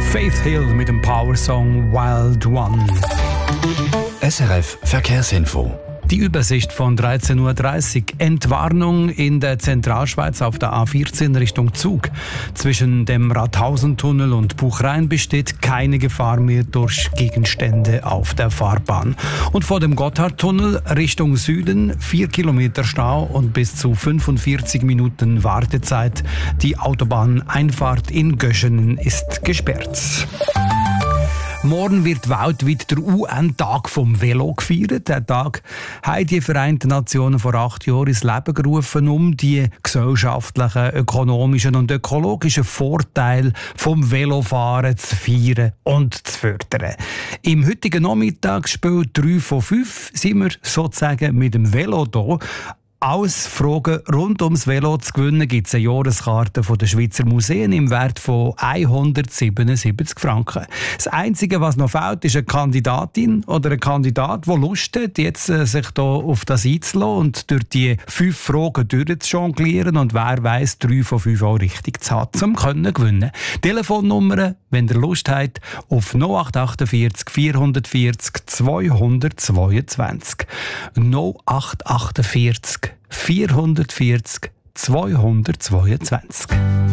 Faith Hill mit dem Powersong Wild One. SRF Verkehrsinfo. Die Übersicht von 13.30 Uhr. Entwarnung in der Zentralschweiz auf der A14 Richtung Zug. Zwischen dem Rathausentunnel und Buchrhein besteht keine Gefahr mehr durch Gegenstände auf der Fahrbahn. Und vor dem Gotthardtunnel Richtung Süden 4 Kilometer Stau und bis zu 45 Minuten Wartezeit. Die Autobahneinfahrt in Göschenen ist gesperrt. Morgen wird weltweit der UN-Tag vom Velo gefeiert. Der Tag haben die Vereinten Nationen vor 8 Jahren ins Leben gerufen, um die gesellschaftlichen, ökonomischen und ökologischen Vorteile vom Velofahren zu feiern und zu fördern. Im heutigen Nachmittagsspiel 3 von 5 sind wir sozusagen mit dem Velo hier. Alles Fragen rund ums Velo zu gewinnen gibt es eine Jahreskarte von den Schweizer Museen im Wert von 177 Franken. Das Einzige, was noch fehlt, ist eine Kandidatin oder ein Kandidat, der Lust hat, jetzt sich hier auf das einzulassen und durch die 5 Fragen durchzujonglieren und wer weiss, 3 von 5 auch richtig zu haben, um zu gewinnen. Telefonnummer, wenn ihr Lust habt, auf 0848 440 222. 0848 440 222.